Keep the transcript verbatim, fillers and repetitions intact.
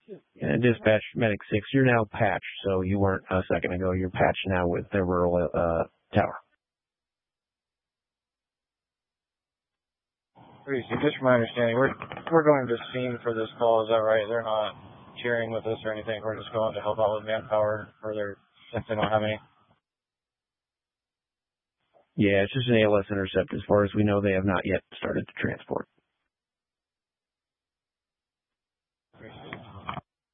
Uh, dispatch Medic six, you're now patched, so you weren't a second ago. You're patched now with the rural uh, tower. Greasy, just from my understanding, we're we're going to scene for this call, is that right? They're not cheering with us or anything. We're just going to help out with manpower further since they don't have any. Yeah, it's just an A L S intercept. As far as we know, they have not yet started to transport.